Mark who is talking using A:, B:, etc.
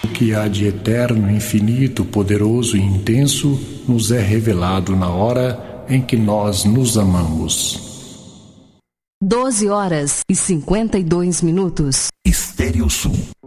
A: O que há de eterno, infinito, poderoso e intenso nos é revelado na hora em que nós nos amamos.
B: 12 horas e 52 minutos.
C: Estéreo Sul.